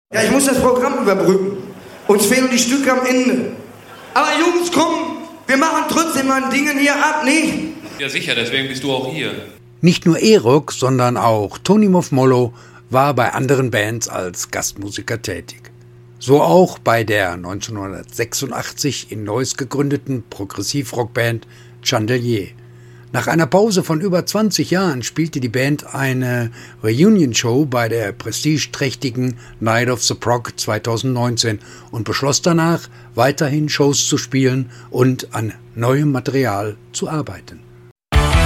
Ja, ich muss das Programm überbrücken. Uns fehlen die Stücke am Ende. Aber Jungs, komm, wir machen trotzdem mal Dingen hier ab, nicht? Ja sicher, deswegen bist du auch hier. Nicht nur Erok, sondern auch Tony Moffmolo war bei anderen Bands als Gastmusiker tätig. So auch bei der 1986 in Neuss gegründeten Progressivrockband Chandelier. Nach einer Pause von über 20 Jahren spielte die Band eine Reunion-Show bei der prestigeträchtigen Night of the Prog 2019 und beschloss danach, weiterhin Shows zu spielen und an neuem Material zu arbeiten.